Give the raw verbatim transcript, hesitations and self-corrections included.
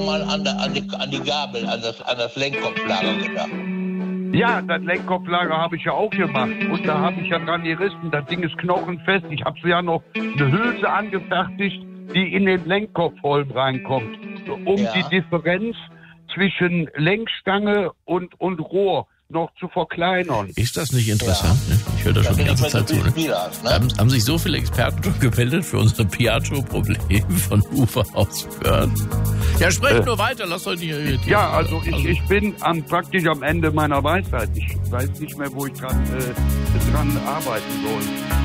schon mal an, der, an, die, an die Gabel, an das, an das Lenkkopflager gedacht? Ja, das Lenkkopflager habe ich ja auch gemacht. Und da habe ich ja dran gerissen. Das Ding ist knochenfest. Ich habe ja noch eine Hülse angefertigt, die in den Lenkkopfholm reinkommt. Um Ja. die Differenz zwischen Lenkstange und, und Rohr noch zu verkleinern. Ist das nicht interessant? Ja. Ne? Ich höre da schon die ganze Zeit zu. Ne? Hast, ne? Da haben, haben sich so viele Experten schon gemeldet für unser Piaggio-Problem von Ufer aus Föhren. Ja, sprecht äh, nur weiter, lasst euch nicht irritieren. Ja, also ich, also ich bin am, praktisch am Ende meiner Weisheit. Ich weiß nicht mehr, wo ich dran, äh, dran arbeiten soll.